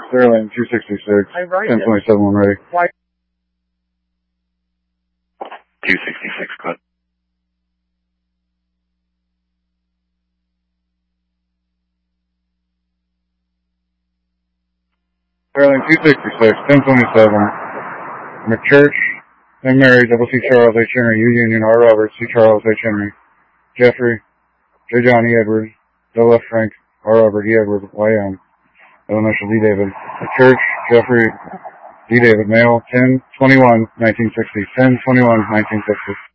Sterling, 266. I write 1027 when ready. Why? 266, cut. Sterling, 266, 1027. McChurch, St. Mary, Double C. Charles, H. Henry, U. Union, R. Roberts, C. Charles, H. Henry. Jeffrey, J. John, E. Edward, Double F. Frank, R. Robert, E. Edward, Y. M. Initial D. David. McChurch, Jeffrey, D. David, male, 10/21/1960. 10/21/1960.